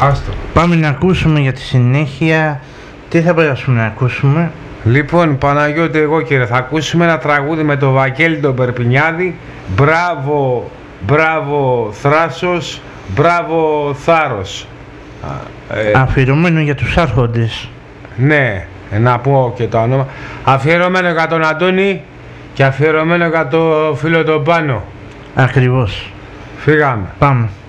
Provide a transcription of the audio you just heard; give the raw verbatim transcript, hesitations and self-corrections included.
Άστο. Πάμε να ακούσουμε για τη συνέχεια. Τι θα περάσουμε να ακούσουμε? Λοιπόν, Παναγιώτη, εγώ κύριε, θα ακούσουμε ένα τραγούδι με τον Βαγγέλη τον Περπινιάδη. Μπράβο, μπράβο Θράσος, μπράβο Θάρρος. Ε, Αφιερωμένο για τους άρχοντες. Ναι, να πω και το όνομα. Αφιερωμένο για τον Αντώνη και αφιερωμένο για το φίλο τον Πάνο. Ακριβώς. Φύγαμε. Πάμε.